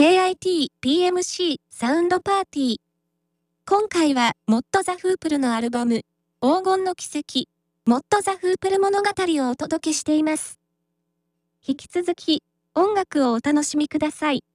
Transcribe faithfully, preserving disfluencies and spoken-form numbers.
ケーアイティーピーエムシー サウンドパーティー。今回は、モット・ザ・フープルのアルバム、黄金の奇跡、モット・ザ・フープル物語をお届けしています。引き続き、音楽をお楽しみください。